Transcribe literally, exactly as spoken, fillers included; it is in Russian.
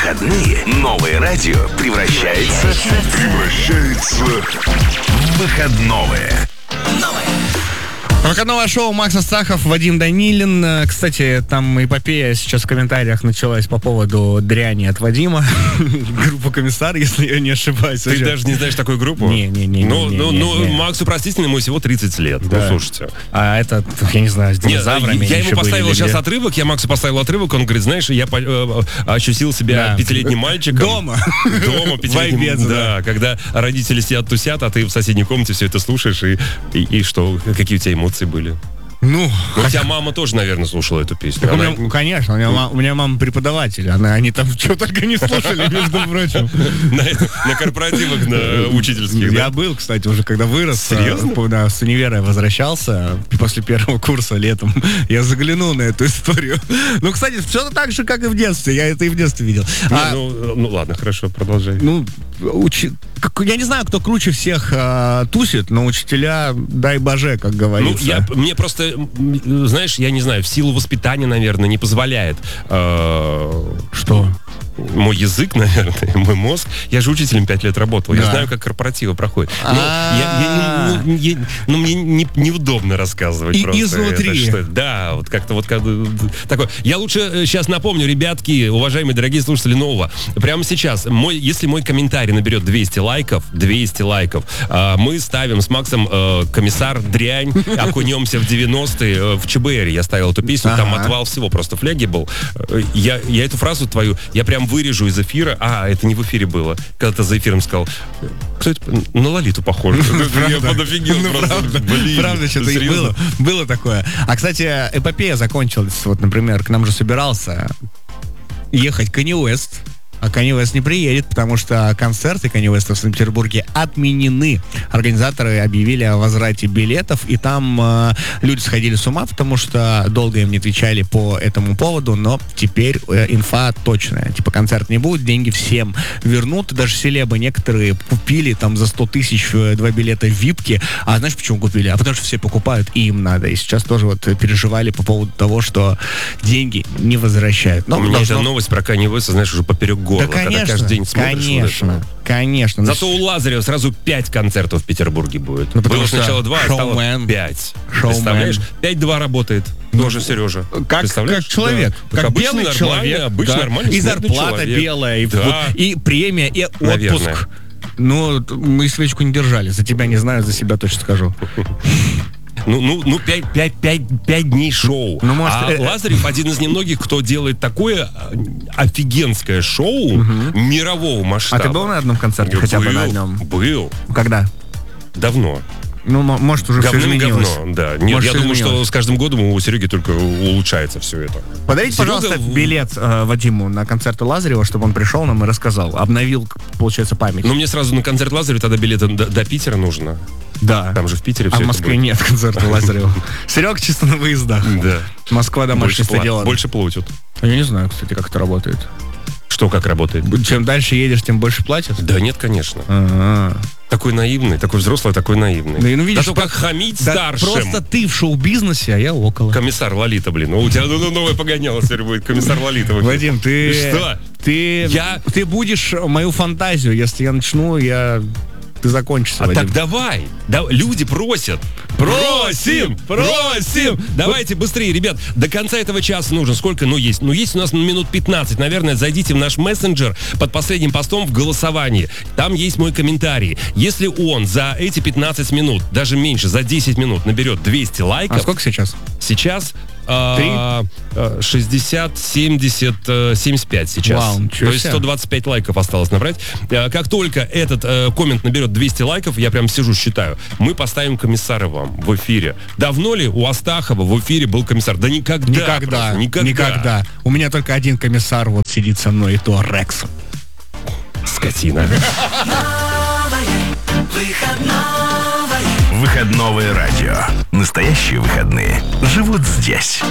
выходные новое радио превращается, превращается в выходное. Выходное шоу Макс Астахов, Вадим Данилин. Кстати, там эпопея сейчас в комментариях началась по поводу дряни от Вадима. Группа «Комиссар», если я не ошибаюсь. Ты даже не знаешь такую группу? Не-не-не. Ну, ну, ну Максу простительно, ему всего тридцать лет. Да. Ну, слушайте. А это, я не знаю, с динозаврами. Нет, я ему поставил были, сейчас где? отрывок, я Максу поставил отрывок, он говорит, знаешь, я э, ощутил себя да. пятилетним мальчиком. Дома. Дома пятилетним. Да, когда родители сидят, тусят, а ты в соседней комнате все это слушаешь, и, и, и что, какие у тебя эмоции были? Ну, ну, у тебя мама тоже, наверное, слушала эту песню. Она... У меня, конечно, у меня, мама, у меня мама преподаватель, она, они там что только не слушали, между прочим. На корпоративах, на учительских. Я был, кстати, уже когда вырос. Серьезно? С универа я возвращался после первого курса летом. Я заглянул на эту историю. Ну, кстати, все так же, как и в детстве. Я это и в детстве видел. Ну, ладно, хорошо, продолжай. Ну, я не знаю, кто круче всех тусит, но учителя, дай боже, как говорится. Ну, мне просто знаешь, я не знаю, в силу воспитания, наверное, не позволяет. Э, что? Мой язык, наверное, мой мозг. Я же учителем пять лет работал. Да. Я знаю, как корпоративы проходят. Но, я, я, ну, я, ну, мне не, неудобно рассказывать и просто. Изнутри. Это, что, да, вот как-то вот как, такое. Я лучше сейчас напомню, ребятки, уважаемые дорогие слушатели Нового, прямо сейчас, мой, если мой комментарий наберет двести лайков, двести лайков, э, мы ставим с Максом э, «Комиссар дрянь», окунемся в девяностые. В ЧБР я ставил эту песню, ага. Там отвал всего, просто фляги был. Я, я эту фразу твою, я прям вырежу из эфира. А, это не в эфире было. Когда ты за эфиром сказал, кто это? На Лолиту похоже. Я подофигел просто. Правда, что-то и было. Было такое. А, кстати, эпопея закончилась. Вот, например, к нам же собирался ехать Канье Уэст. А Канье Уэст не приедет, потому что концерты Канье Уэста в Санкт-Петербурге отменены. Организаторы объявили о возврате билетов, и там э, люди сходили с ума, потому что долго им не отвечали по этому поводу, но теперь э, инфа точная. Типа концерт не будет, деньги всем вернут. Даже селебы некоторые купили там за сто тысяч э, два билета в випке. А знаешь, почему купили? А потому что все покупают, и им надо. И сейчас тоже вот переживали по поводу того, что деньги не возвращают. Но у меня должно... эта новость про Канье Уэста, знаешь, уже поперек горло, да, конечно, когда каждый день смотришь. Конечно, вот конечно. Зато у Лазарева сразу пять концертов в Петербурге будет. Ну, было сначала два, а стало пять. Представляешь? Пять-два работает. Тоже Сережа. Как, как человек. Да. Как, как белый человек. Обычно да. нормальный и зарплата человек. белая, и, да. вот, и премия, и отпуск. Наверное. Ну, мы свечку не держали. За тебя не знаю, за себя точно скажу. Ну, ну, ну, пять, пять, пять, пять дней шоу. Ну, может, а э... Лазарев один из немногих, кто делает такое офигенское шоу угу. мирового масштаба. А ты был на одном концерте, был, хотя бы на одном? Был. Когда? Давно. Ну, может, уже говным все изменилось. Говно, да. Нет, может, я думаю, изменилось. Что с каждым годом у Сереги только улучшается все это. Подарите, Серега... пожалуйста, билет э, Вадиму на концерт Лазарева, чтобы он пришел нам и рассказал. Обновил, получается, память. Ну, мне сразу на концерт Лазарева тогда билеты до, до Питера нужно. Да. Там же в Питере а все в Москве это нет концерта Лазарева. Серега чисто на выездах. Да. Москва домашний стадион. Больше платят. Я не знаю, кстати, как это работает. Что, как работает? Чем дальше едешь, тем больше платят? Да нет, конечно. А-а-а. Такой наивный, такой взрослый, такой наивный. Да, ну, видишь, да как хамить да старшим. Просто ты в шоу-бизнесе, а я около. Комиссар Лолита, блин. Ну, у тебя ну, новое погоняло теперь будет. Комиссар Лолита. Вадим, ты... Что? Ты, я... ты будешь мою фантазию. Если я начну, я... Ты закончишься, А Вадим. так давай. Да, люди просят. Просим! Просим! Давайте быстрее, ребят. До конца этого часа нужно сколько? Ну, есть. Ну, есть у нас минут пятнадцать. Наверное, зайдите в наш мессенджер под последним постом в голосовании. Там есть мой комментарий. Если он за эти пятнадцать минут, даже меньше, за десять минут наберет двести лайков... А сколько сейчас? Сейчас... шестьдесят, семьдесят, семьдесят пять сейчас. Вау, то есть сто двадцать пять лайков осталось набрать. Как только этот э, коммент наберет двести лайков, я прям сижу, считаю, мы поставим комиссара вам в эфире. Давно ли у Астахова в эфире был комиссар? Да никогда. Никогда. Просто, никогда. Никогда. У меня только один комиссар вот сидит со мной, и то Рекс. Скотина. Выходное радио. Настоящие выходные живут здесь.